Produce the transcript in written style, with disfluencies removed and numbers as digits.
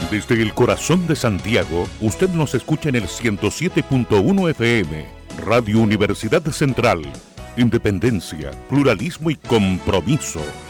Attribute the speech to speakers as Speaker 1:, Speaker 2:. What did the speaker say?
Speaker 1: Desde el corazón de Santiago, usted nos escucha en el 107.1 FM, Radio Universidad Central. Independencia, pluralismo y compromiso.